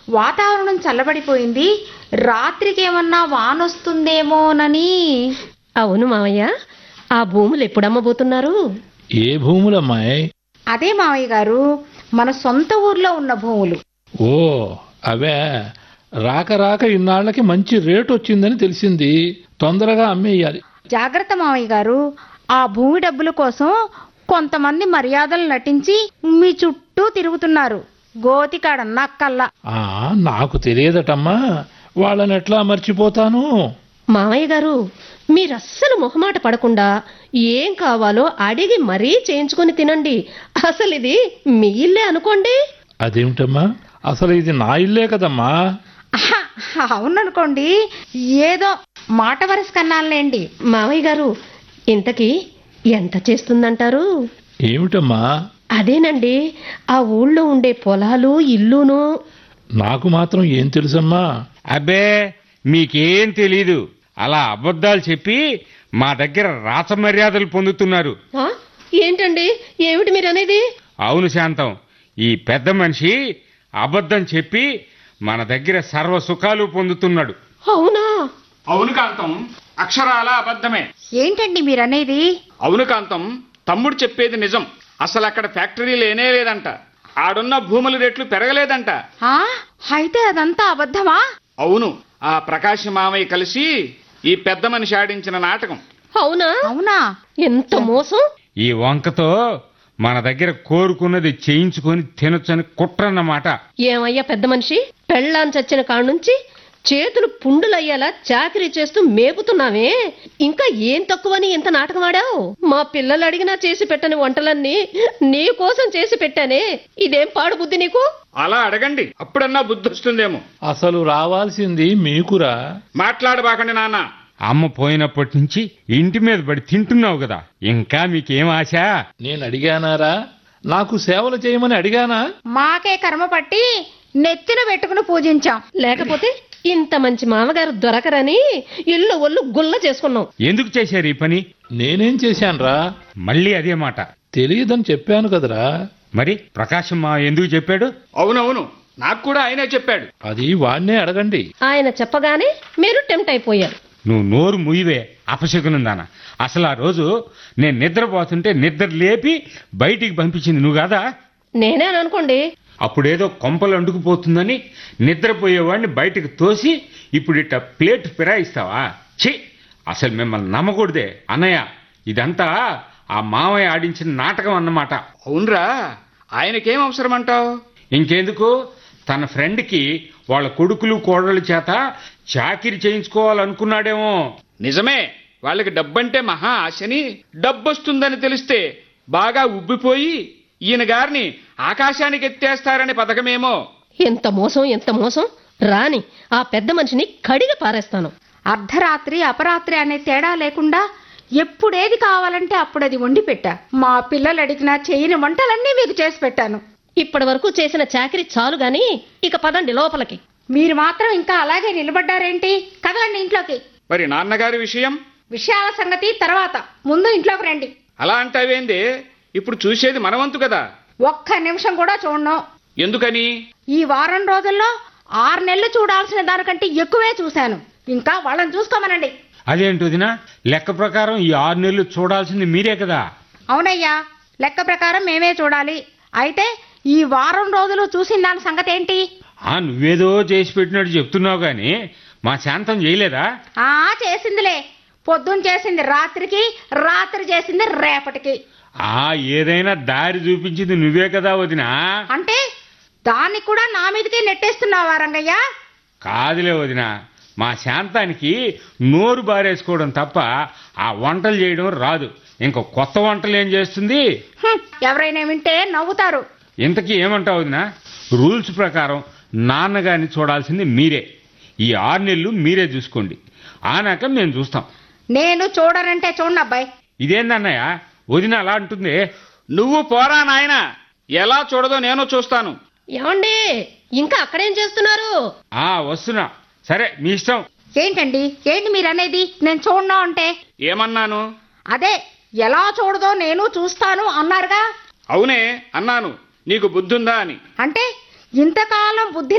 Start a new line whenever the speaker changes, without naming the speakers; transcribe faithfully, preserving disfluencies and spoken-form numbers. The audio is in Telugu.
వాతావరణం చల్లబడిపోయింది, రాత్రికి ఏమన్నా వానొస్తుందేమోనని.
అవును మావయ్య, ఆ భూములు ఎప్పుడు అమ్మబోతున్నారు?
ఏ భూములమ్మాయి?
అదే మావయ్య గారు, మన సొంత ఊర్లో ఉన్న భూములు.
ఓ అవే. రాక రాక ఇన్నాళ్లకి మంచి రేటు వచ్చిందని తెలిసింది. తొందరగా అమ్మేయాలి.
జాగ్రత్త మావయ్య గారు, ఆ భూమి డబ్బుల కోసం కొంతమంది మర్యాదలు నటించి మీ చుట్టూ తిరుగుతున్నారు. గోతికాడ నక్కల్లా.
ఆ నాకు తెలియదటమ్మా, వాళ్ళని ఎట్లా మర్చిపోతాను?
మావయ్య గారు, మీరస్సలు మొహమాట పడకుండా ఏం కావాలో అడిగి మరీ చేయించుకొని తినండి. అసలు ఇది మీ ఇల్లే అనుకోండి.
అదేమిటమ్మా, అసలు ఇది నా ఇల్లే కదమ్మా.
ఆహా, అవుననుకోండి, ఏదో మాట వరస కన్నాలేండి.
మావయ్య గారు, ఇంతకీ ఎంత చేస్తుందంటారు?
ఏమిటమ్మా?
అదేనండి, ఆ ఊళ్ళో ఉండే పొలాలు ఇల్లును.
నాకు మాత్రం ఏం తెలుసమ్మా?
అబ్బే, మీకేం తెలీదు. అలా అబద్ధాలు చెప్పి మా దగ్గర రాచ మర్యాదలు పొందుతున్నారు.
ఆ? ఏంటండి, ఏమిటి మీరనేది?
అవును శాంతం, ఈ పెద్ద మనిషి అబద్ధం చెప్పి మన దగ్గర సర్వ సుఖాలు పొందుతున్నాడు.
అవునా?
అవును కాంతం, అక్షరాల అబద్ధమే.
ఏంటండి మీరనేది?
అవును కాంతం, తమ్ముడు చెప్పేది నిజం. అసలు అక్కడ ఫ్యాక్టరీ లేనే లేదంట. ఆడున్న భూముల రేట్లు పెరగలేదంట.
ఆ అయితే అదంతా అబద్ధమా?
అవును, ఆ ప్రకాశ్ మామయ్య కలిసి ఈ పెద్ద మనిషి ఆడించిన నాటకం.
అవునా?
అవునా?
ఎంత మోసం!
ఈ వంకతో మన దగ్గర కోరుకున్నది చేయించుకొని తినొచ్చని కుట్రన్నమాట.
ఏమయ్యా పెద్ద మనిషి, పెళ్ళాన్ చచ్చిన కాడ నుంచి చేతులు పుండులయ్యేలా చాకరీ చేస్తూ మేపుతున్నావే, ఇంకా ఏం తక్కువని ఇంత నాటకం ఆడావు? మా పిల్లలు అడిగినా చేసి పెట్టని వంటలన్నీ నీ కోసం చేసి పెట్టానే, ఇదేం పాడు బుద్ధి నీకు?
అలా అడగండి, అప్పుడన్నా బుద్ధి వస్తుందేమో.
అసలు రావాల్సింది మీకురా.
మాట్లాడబాకండి నాన్న.
అమ్మ పోయినప్పటి నుంచి ఇంటి మీద పడి తింటున్నావు కదా, ఇంకా మీకేం ఆశ?
నేను అడిగానారా? నాకు సేవలు చేయమని అడిగానా?
మాకే కర్మ పట్టి నెత్తిన పెట్టుకుని పూజించాం.
లేకపోతే ఇంత మంచి మామగారు దొరకరని ఇల్లు ఒళ్ళు గుల్ల చేసుకున్నాం.
ఎందుకు చేశారు ఈ పని?
నేనేం చేశానురా?
మళ్ళీ అదే మాట.
తెలియదని చెప్పాను కదరా.
మరి ప్రకాశం మా ఎందుకు చెప్పాడు?
అవునవును, నాకు కూడా ఆయనే చెప్పాడు.
అది వాడినే అడగండి.
ఆయన చెప్పగానే మీరు టెంప్ట్ అయిపోయారు.
నువ్వు నోరు ముయ్యవే అపశకునందానా. అసలు ఆ రోజు నేను నిద్రపోతుంటే నిద్ర లేపి బయటికి పంపించింది నువ్వు కాదా?
నేనే అని అనుకోండి.
అప్పుడేదో కొంపలు అంటుకుపోతుందని నిద్రపోయేవాడిని బయటకు తోసి ఇప్పుడు ఇట్ట ప్లేట్ ఫిరాయిస్తావా? ఛీ, అసలు మిమ్మల్ని నమ్మకూడదే అన్నయ్య. ఇదంతా ఆ మామయ్య ఆడించిన నాటకం అన్నమాట.
అవునరా, ఆయనకేం అవసరం అంటావు?
ఇంకెందుకు, తన ఫ్రెండ్కి వాళ్ళ కొడుకులు కోడళ్ళ చేత చాకిరి చేయించుకోవాలనుకున్నాడేమో.
నిజమే, వాళ్ళకి డబ్బంటే మహా ఆశని, డబ్బొస్తుందని తెలిస్తే బాగా ఉబ్బిపోయి ఈయన గారిని ఆకాశానికి ఎత్తేస్తారనే పథకమేమో.
ఎంత మోసం, ఎంత మోసం! రాని ఆ పెద్ద మనిషిని కడిగి పారేస్తాను.
అర్ధరాత్రి అపరాత్రి అనే తేడా లేకుండా ఎప్పుడేది కావాలంటే అప్పుడది వండి పెట్టా. మా పిల్లలు అడిగినా చేయని వంటలన్నీ మీకు చేసి పెట్టాను.
ఇప్పటి వరకు చేసిన చాకరీ చాలు గాని ఇక పదండి లోపలికి.
మీరు మాత్రం ఇంకా అలాగే నిలబడ్డారేంటి? కదలండి ఇంట్లోకి.
మరి నాన్నగారి విషయం?
విషయాల సంగతి తర్వాత, ముందు ఇంట్లోకి రండి.
అలా అంటావేంది? ఇప్పుడు చూసేది మనవంతు కదా.
ఒక్క నిమిషం కూడా చూడను.
ఎందుకని?
ఈ వారం రోజుల్లో ఆరు నెలలు చూడాల్సిన దానికంటే ఎక్కువే చూశాను. ఇంకా వాళ్ళని చూసుకోమనండి.
అదేంటి వదినా, లెక్క ప్రకారం ఈ ఆరు నెలలు చూడాల్సింది మీరే కదా?
అవునయ్యా, లెక్క ప్రకారం మేమే చూడాలి. అయితే ఈ వారం రోజులు చూసిన దాని సంగతి ఏంటి?
ఆ నువ్వేదో చేసి పెట్టినట్టు చెప్తున్నావు గాని మా శాంతం చేయలేదా?
ఆ చేసిందిలే. పొద్దున్న చేసింది రాత్రికి, రాత్రి చేసింది రేపటికి.
ఆ ఏదైనా దారి చూపించింది నువ్వే కదా వదినా.
అంటే దాన్ని కూడా నా మీదకే నెట్టేస్తున్నావా రంగయ్య?
కాదులే వదినా, మా శాంతానికి నోరు బారేసుకోవడం తప్ప ఆ వంటలు చేయడం రాదు. ఇంకో కొత్త వంటలు ఏం చేస్తుంది?
హ్మ్, ఎవరైనా వింటే నవ్వుతారు.
ఇంతకీ ఏమంటావు వదినా? రూల్స్ ప్రకారం నాన్నగారిని చూడాల్సింది మీరే. ఈ ఆరు నెలలు మీరే చూసుకోండి, ఆనాక మేము చూస్తాం.
నేను చూడనంటే చూడండి అబ్బాయి.
ఇదేందన్నయ్య, వదిన అలా అంటుంది?
నువ్వు పోరా నాయన, ఎలా చూడదో నేను చూస్తాను.
ఏమండి, ఇంకా అక్కడేం చేస్తున్నారు?
ఆ వస్తున్నా. సరే మీ ఇష్టం.
ఏంటండి, ఏంటి మీరు అనేది? నేను చూడను అంటే?
ఏమన్నాను?
అదే ఎలా చూడదో నేను చూస్తాను అన్నారుగా.
అవునే అన్నాను, నీకు బుద్ధుందా అని.
అంటే ఇంతకాలం బుద్ధి